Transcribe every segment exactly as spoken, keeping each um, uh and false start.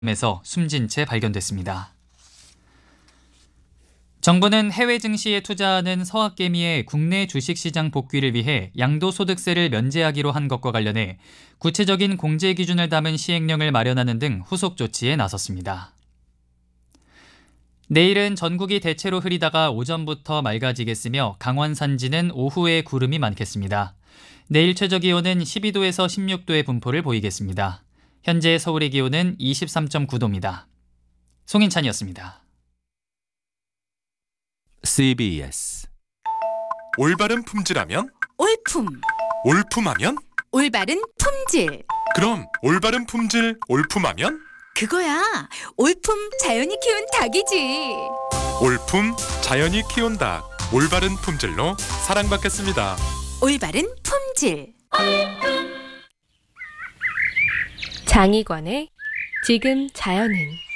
에서 숨진 채 발견됐습니다. 정부는 해외 증시에 투자하는 서학개미의 국내 주식시장 복귀를 위해 양도소득세를 면제하기로 한 것과 관련해 구체적인 공제 기준을 담은 시행령을 마련하는 등 후속 조치에 나섰습니다. 내일은 전국이 대체로 흐리다가 오전부터 맑아지겠으며 강원 산지는 오후에 구름이 많겠습니다. 내일 최저기온은 십이 도에서 십육 도의 분포를 보이겠습니다. 현재 서울의 기온은 이십삼 점 구 도입니다. 송인찬이었습니다. 씨비에스 올바른 품질하면? 올품, 올품하면? 올바른 품질. 그럼 올바른 품질 올품하면? 그거야, 올품 자연이 키운 닭이지. 올품 자연이 키운 닭 올바른 품질로 사랑받겠습니다. 올바른 품질. 장희관의 지금 자연은.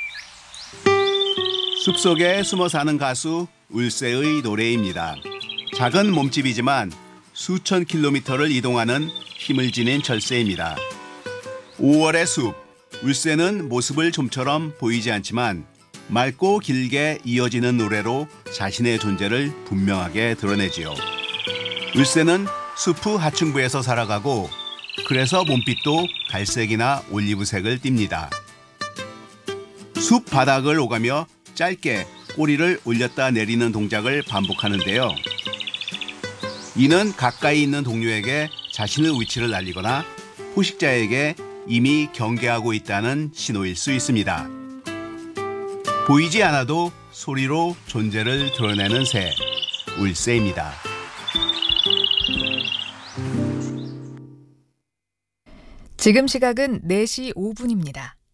숲속에 숨어 사는 가수 울새의 노래입니다. 작은 몸집이지만 수천 킬로미터를 이동하는 힘을 지닌 철새입니다. 오월의 숲, 울새는 모습을 좀처럼 보이지 않지만 맑고 길게 이어지는 노래로 자신의 존재를 분명하게 드러내지요. 울새는 숲 하층부에서 살아가고 그래서 몸빛도 갈색이나 올리브색을 띱니다. 숲 바닥을 오가며 짧게 꼬리를 올렸다 내리는 동작을 반복하는데요. 이는 가까이 있는 동료에게 자신의 위치를 알리거나 포식자에게 이미 경계하고 있다는 신호일 수 있습니다. 보이지 않아도 소리로 존재를 드러내는 새, 울새입니다. 지금 시각은 네 시 오 분입니다.